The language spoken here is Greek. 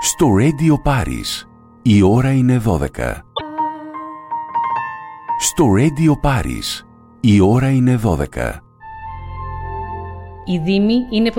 Στο Radio Paris, η ώρα είναι 12. Στο Radio Paris, η ώρα είναι 12. Οι δήμοι είναι